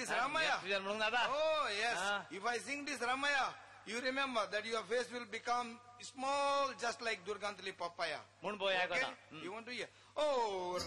this Ramaya. Oh, yes. If I sing this Ramaya, you remember that your face will become small, just like Durgantali papaya. Okay? You want to hear? Oh,